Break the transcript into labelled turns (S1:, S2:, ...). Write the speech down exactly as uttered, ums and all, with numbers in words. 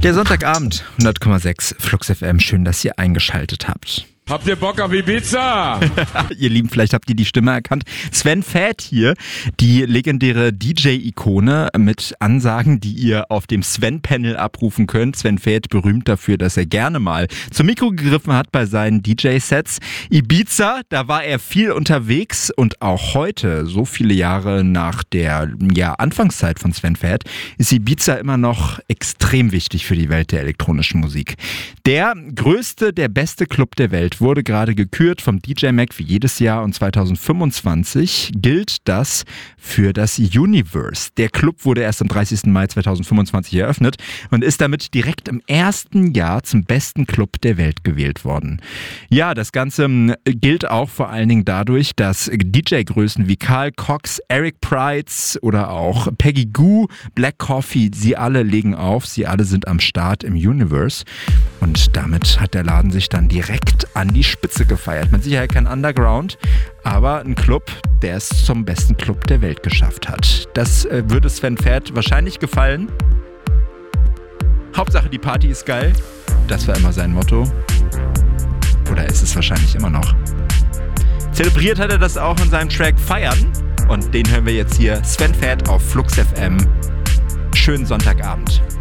S1: Der Sonntagabend, hundert Komma sechs Flux F M. Schön, dass ihr eingeschaltet habt.
S2: Habt ihr Bock auf Ibiza?
S1: Ihr Lieben, vielleicht habt ihr die Stimme erkannt. Sven Väth hier, die legendäre D J-Ikone mit Ansagen, die ihr auf dem Sven-Panel abrufen könnt. Sven Väth berühmt dafür, dass er gerne mal zum Mikro gegriffen hat bei seinen D J-Sets. Ibiza, da war er viel unterwegs und auch heute, so viele Jahre nach der ja, Anfangszeit von Sven Väth, ist Ibiza immer noch extrem wichtig für die Welt der elektronischen Musik. Der größte, der beste Club der Welt wurde gerade gekürt vom D J Mag wie jedes Jahr und zwanzig fünfundzwanzig gilt das für das Universe. Der Club wurde erst am dreißigsten Mai zweitausendfünfundzwanzig eröffnet und ist damit direkt im ersten Jahr zum besten Club der Welt gewählt worden. Ja, das Ganze gilt auch vor allen Dingen dadurch, dass D J-Größen wie Carl Cox, Eric Prydz oder auch Peggy Gou, Black Coffee, sie alle legen auf, sie alle sind am Start im Universe und damit hat der Laden sich dann direkt an die Spitze gefeiert. Mit Sicherheit kein Underground, aber ein Club, der es zum besten Club der Welt geschafft hat. Das äh, würde Sven Väth wahrscheinlich gefallen. Hauptsache die Party ist geil. Das war immer sein Motto. Oder ist es wahrscheinlich immer noch. Zelebriert hat er das auch in seinem Track Feiern. Und den hören wir jetzt hier. Sven Väth auf Flux F M. Schönen Sonntagabend.